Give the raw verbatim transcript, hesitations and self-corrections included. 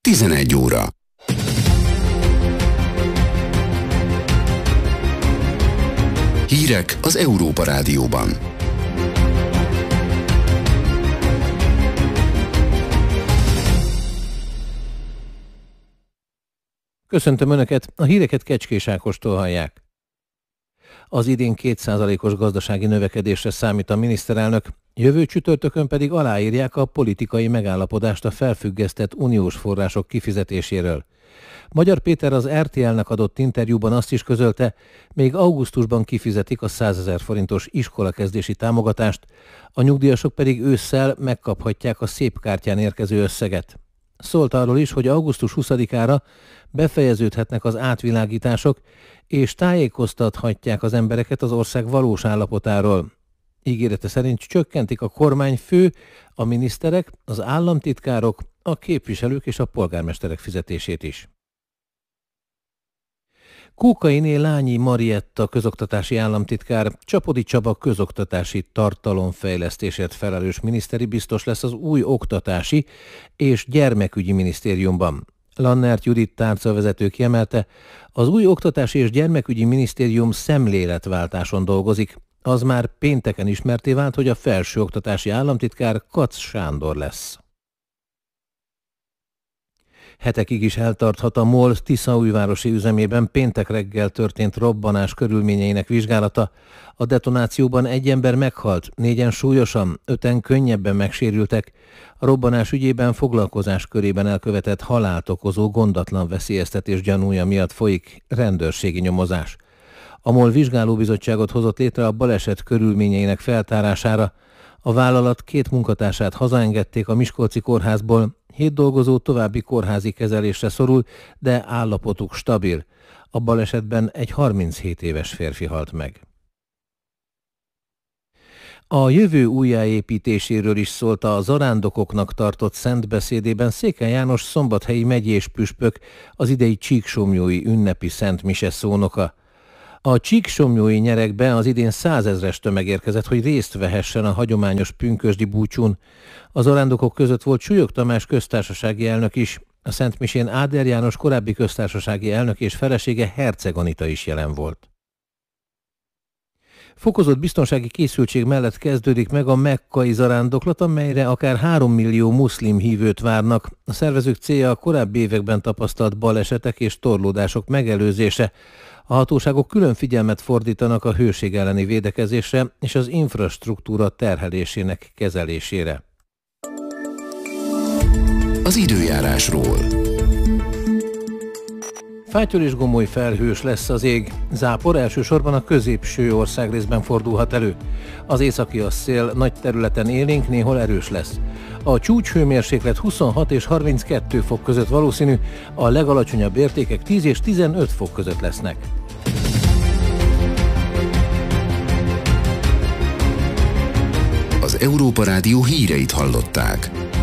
tizenegy óra. Hírek az Európa Rádióban. Köszöntöm Önöket, a híreket Kecskés Ákostól hallják. Az idén két százalékos gazdasági növekedésre számít a miniszterelnök, jövő csütörtökön pedig aláírják a politikai megállapodást a felfüggesztett uniós források kifizetéséről. Magyar Péter az er té el-nek adott interjúban azt is közölte, még augusztusban kifizetik a százezer forintos iskolakezdési támogatást, a nyugdíjasok pedig ősszel megkaphatják a szép kártyán érkező összeget. Szólt arról is, hogy augusztus huszadikára befejeződhetnek az átvilágítások, és tájékoztathatják az embereket az ország valós állapotáról. Ígérete szerint csökkentik a kormányfő, a miniszterek, az államtitkárok, a képviselők és a polgármesterek fizetését is. Kókainé Lányi Marietta közoktatási államtitkár, Csapodi Csaba közoktatási tartalomfejlesztésért felelős miniszteri biztos lesz az új oktatási és gyermekügyi minisztériumban. Lannert Judit tárcavezető kiemelte, az új oktatási és gyermekügyi minisztérium szemléletváltáson dolgozik. Az már pénteken ismerté vált, hogy a felsőoktatási államtitkár Kac Sándor lesz. Hetekig is eltarthat a MOL Tiszaújvárosi üzemében péntek reggel történt robbanás körülményeinek vizsgálata. A detonációban egy ember meghalt, négyen súlyosan, öten könnyebben megsérültek. A robbanás ügyében foglalkozás körében elkövetett halált okozó gondatlan veszélyeztetés gyanúja miatt folyik rendőrségi nyomozás. A MOL vizsgálóbizottságot hozott létre a baleset körülményeinek feltárására. A vállalat két munkatársát hazaengedték a Miskolci kórházból, hét dolgozó további kórházi kezelésre szorul, de állapotuk stabil. A balesetben egy harminchét éves férfi halt meg. A jövő újjáépítéséről is szólt a zarándokoknak tartott szentbeszédében Székely János szombathelyi megyés püspök, az idei csíksomlyói ünnepi szentmise szónoka. A csíksomlyói nyerekbe az idén százezres tömeg érkezett, hogy részt vehessen a hagyományos pünkösdi búcsún. Az zarándokok között volt Súlyog Tamás köztársasági elnök is. A szentmisén Áder János korábbi köztársasági elnök és felesége Herceg Anita is jelen volt. Fokozott biztonsági készültség mellett kezdődik meg a mekkai zarándoklat, amelyre akár három millió muszlim hívőt várnak. A szervezők célja a korábbi években tapasztalt balesetek és torlódások megelőzése. A hatóságok külön figyelmet fordítanak a hőség elleni védekezésre és az infrastruktúra terhelésének kezelésére. Az időjárásról. Fátyol és gomoly felhős lesz az ég. Zápor elsősorban a középső országrészben fordulhat elő. Az északi a szél nagy területen élénk, néhol erős lesz. A csúcshőmérséklet huszonhat és harminckettő fok között valószínű, a legalacsonyabb értékek tíz és tizenöt fok között lesznek. Az Európa Rádió híreit hallották.